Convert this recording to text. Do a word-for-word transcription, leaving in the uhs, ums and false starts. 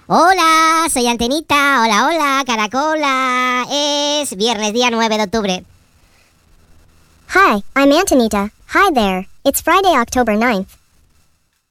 Hola, soy Antenita. Hola, hola, caracola. Es viernes, día nueve de octubre. Hi, I'm Antonita. Hi there. It's Friday, October ninth.